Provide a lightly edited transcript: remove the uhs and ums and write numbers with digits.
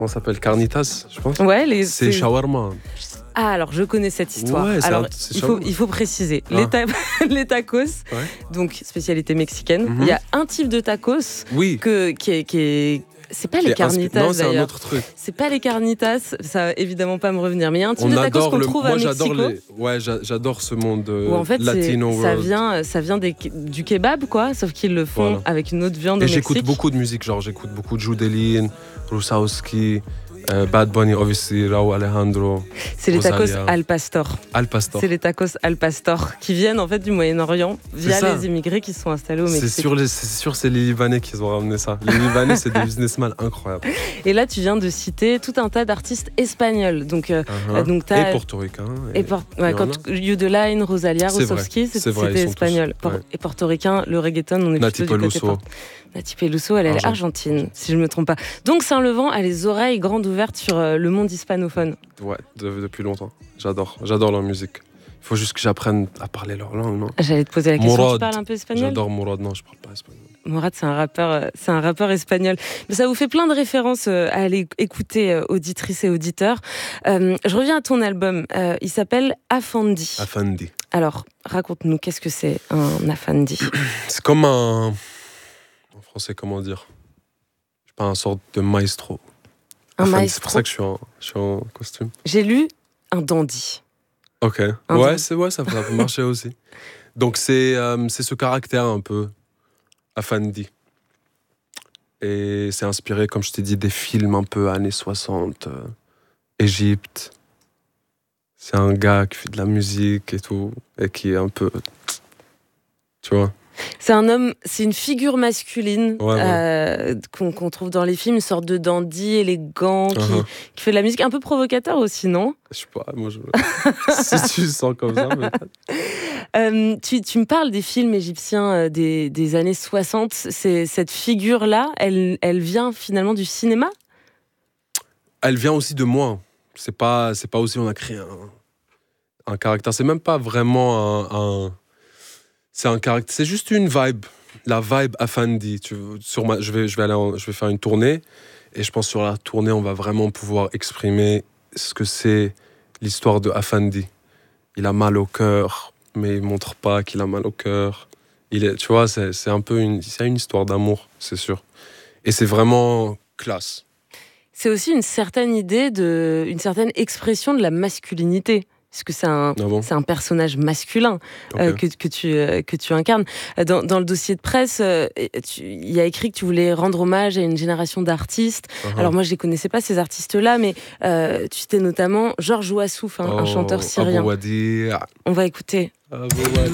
comment ça s'appelle, carnitas, je pense. Ouais, c'est shawarma. Ah, alors je connais cette histoire. Ouais, alors, il faut préciser. Les tacos, donc spécialité mexicaine. Il y a un type de tacos qui est c'est pas les carnitas non, c'est d'ailleurs. un autre truc. C'est pas les carnitas, ça va évidemment pas me revenir. Mais il y a un type de tacos qu'on trouve à Mexico. J'adore ce monde où en fait, latino. Ça vient du kebab, quoi, sauf qu'ils le font avec une autre viande. Et j'écoute beaucoup de musique, genre j'écoute beaucoup de Judelin, Rusawski, Bad Bunny, obviously, Raúl Alejandro. C'est les tacos al pastor. Al pastor. C'est les tacos al pastor qui viennent en fait du Moyen-Orient via les immigrés qui sont installés au Mexique. C'est sûr, c'est les Libanais qui ont ramené ça. Les Libanais, c'est des businessmen incroyables. Et là, tu viens de citer tout un tas d'artistes espagnols. Donc, et portoricains. Yudeline, Rosalia, Rossovski, c'était espagnol. Et portoricain, le reggaeton, on est plutôt du côté Nati Peluso, elle est argentine, si je ne me trompe pas. Donc Saint-Levant a les oreilles grandes ouvertes sur le monde hispanophone. Ouais, depuis longtemps. J'adore leur musique. Il faut juste que j'apprenne à parler leur langue, non ? J'allais te poser la question, Mourad. Tu parles un peu espagnol ? J'adore Mourad, non, je parle pas espagnol. Mourad, c'est un rappeur espagnol. Mais ça vous fait plein de références à aller écouter, auditrices et auditeurs. Je reviens à ton album. Il s'appelle Afandi. Afandi. Alors, raconte-nous, qu'est-ce que c'est un Afandi ? C'est comme un... En français, comment dire ? Je sais pas, un sorte de maestro. Maestro. C'est pour ça que je suis en costume. J'ai lu un dandy. Ok. Ça peut marcher aussi. Donc c'est ce caractère un peu Afandi. Et c'est inspiré, comme je t'ai dit, des films un peu années 60, Égypte. C'est un gars qui fait de la musique et tout, et qui est un peu... Tu vois ? C'est un homme, c'est une figure masculine qu'on trouve dans les films, une sorte de dandy élégant qui fait de la musique, un peu provocateur aussi, non ? Je sais pas, moi si tu le sens comme ça. Mais... tu me parles des films égyptiens des années 60. Cette figure-là, elle vient finalement du cinéma ? Elle vient aussi de moi. C'est pas aussi on a créé un caractère. C'est même pas vraiment c'est un caractère. C'est juste une vibe. La vibe Afandi. Je vais faire une tournée. Et je pense sur la tournée, on va vraiment pouvoir exprimer ce que c'est l'histoire de Afandi. Il a mal au cœur, mais il montre pas qu'il a mal au cœur. Tu vois, c'est un peu une histoire d'amour, c'est sûr. Et c'est vraiment classe. C'est aussi une certaine idée une certaine expression de la masculinité. Parce que c'est un personnage masculin que tu incarnes. Dans le dossier de presse, il y a écrit que tu voulais rendre hommage à une génération d'artistes. Alors moi, je ne les connaissais pas, ces artistes-là, mais tu citais notamment Georges Ouassouf, un chanteur syrien. Abou Wadi. On va écouter.